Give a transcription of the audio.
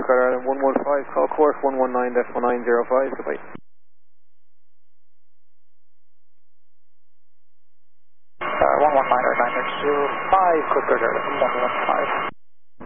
Ireland 115, call course 119.1905, goodbye. 119 or 905, Quebec Ireland 115.